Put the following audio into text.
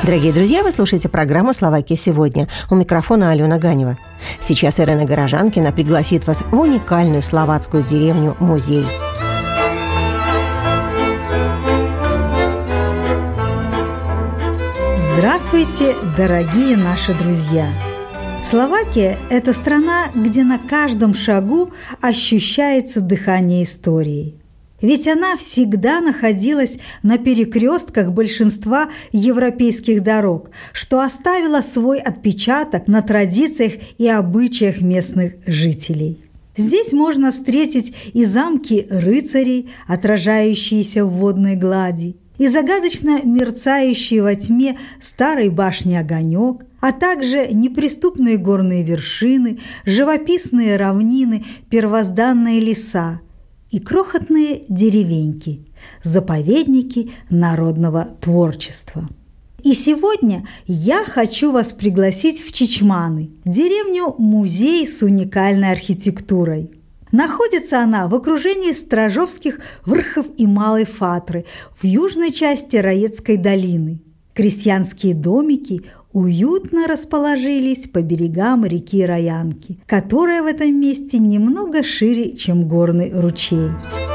Дорогие друзья, вы слушаете программу «Словакия сегодня». У микрофона Алена Ганева. Сейчас Ирена Горожанкина пригласит вас в уникальную словацкую деревню-музей. Здравствуйте, дорогие наши друзья! Словакия – это страна, где на каждом шагу ощущается дыхание истории. Ведь она всегда находилась на перекрестках большинства европейских дорог, что оставило свой отпечаток на традициях и обычаях местных жителей. Здесь можно встретить и замки рыцарей, отражающиеся в водной глади, и загадочно мерцающий во тьме старой башни огонек, а также неприступные горные вершины, живописные равнины, первозданные леса и крохотные деревеньки, заповедники народного творчества. И сегодня я хочу вас пригласить в Чичманы, деревню-музей с уникальной архитектурой. Находится она в окружении Стражовских Врхов и Малой Фатры в южной части Раецкой долины. Крестьянские домики уютно расположились по берегам реки Раянки, которая в этом месте немного шире, чем горный ручей.